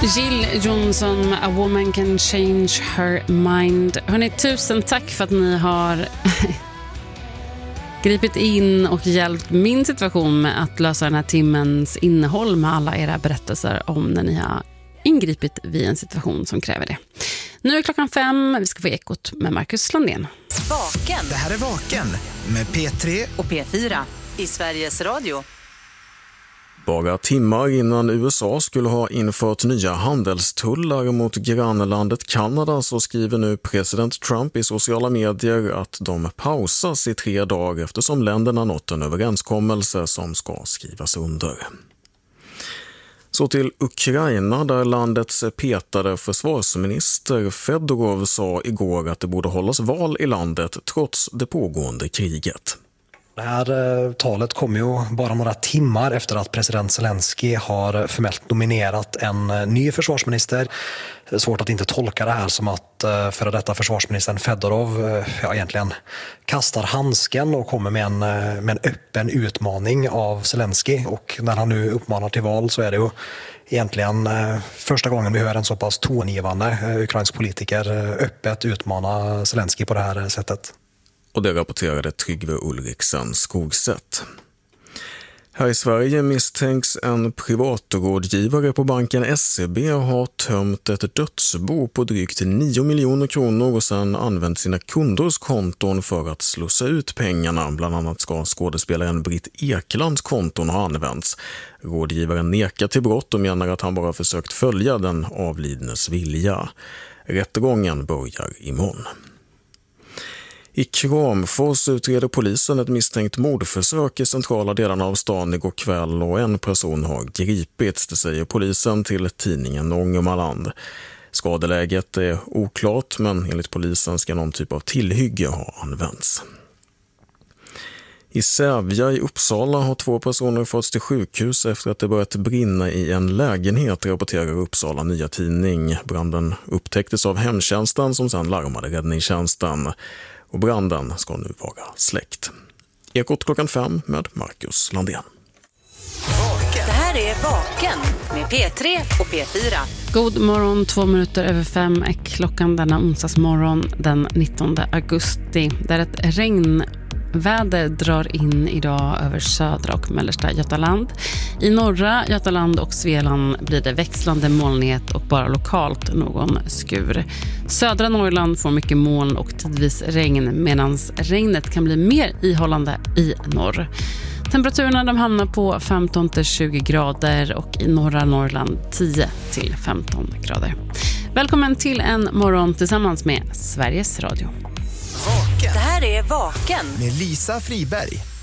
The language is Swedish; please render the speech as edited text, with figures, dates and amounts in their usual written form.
Jill Johnson, A Woman Can Change Her Mind. Hörrni, tusen tack för att ni har gripit in och hjälpt min situation med att lösa den här timmens innehåll med alla era berättelser om när ni har ingripit vid en situation som kräver det. Nu är klockan 5, vi ska få Ekot med Marcus Landén. Vaken. Det här är Vaken med P3 och P4 i Sveriges Radio. Bara timmar innan USA skulle ha infört nya handelstullar mot grannlandet Kanada så skriver nu president Trump i sociala medier att de pausas i 3 dagar eftersom länderna nått en överenskommelse som ska skrivas under. Så till Ukraina där landets petade försvarsminister Fedorov sa igår att det borde hållas val i landet trots det pågående kriget. Det här talet kom ju bara några timmar efter att president Zelensky har formellt nominerat en ny försvarsminister. Det är svårt att inte tolka det här som att före detta försvarsministern Fedorov egentligen kastar handsken och kommer med en öppen utmaning av Zelensky. Och när han nu uppmanar till val så är det ju egentligen första gången vi hör en så pass tongivande ukrainsk politiker öppet utmana Zelensky på det här sättet. Och det rapporterade Tryggve Ulriksen Skogsätt. Här i Sverige misstänks en privatrådgivare på banken SEB ha tömt ett dödsbo på drygt 9 miljoner kronor och sedan använt sina kunders konton för att slussa ut pengarna. Bland annat ska skådespelaren Britt Eklands konton ha använts. Rådgivaren nekar till brott och menar att han bara försökt följa den avlidnes vilja. Rättegången börjar imorgon. I Kramfors utreder polisen ett misstänkt mordförsök i centrala delarna av stan igår kväll och en person har gripits, det säger polisen till tidningen Ångermanland. Skadeläget är oklart men enligt polisen ska någon typ av tillhygge ha använts. I Sävja i Uppsala har 2 personer förts till sjukhus efter att det börjat brinna i en lägenhet, rapporterar Uppsala Nya Tidning. Branden upptäcktes av hemtjänsten som sedan larmade räddningstjänsten. Och branden ska nu vara släckt. Ekot klockan 5 med Marcus Landén. Det här är Vaken med P3 och P4. God morgon, 2 minuter över 5 är klockan denna onsdagsmorgon den 19 augusti. Där ett regnväder drar in idag över södra och mellersta Götaland. I norra Götaland och Svealand blir det växlande molnighet och bara lokalt någon skur. Södra Norrland får mycket moln och tidvis regn medan regnet kan bli mer ihållande i norr. Temperaturerna de hamnar på 15-20 grader och i norra Norrland 10-15 grader. Välkommen till en morgon tillsammans med Sveriges Radio. Vaken. Det här är Vaken med Lisa Friberg.